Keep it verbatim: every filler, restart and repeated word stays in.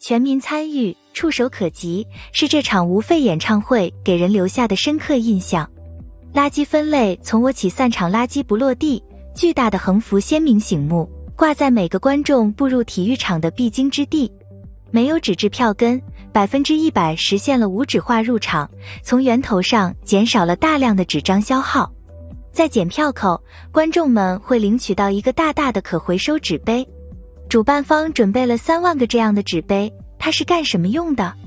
全民参与，触手可及，是这场无废演唱会给人留下的深刻印象。垃圾分类从我起，散场垃圾不落地，巨大的横幅鲜明醒目，挂在每个观众步入体育场的必经之地。没有纸质票根，百分之一百实现了无纸化入场，从源头上减少了大量的纸张消耗。在检票口，观众们会领取到一个大大的可回收纸杯。主办方准备了三万个这样的纸杯，它是干什么用的？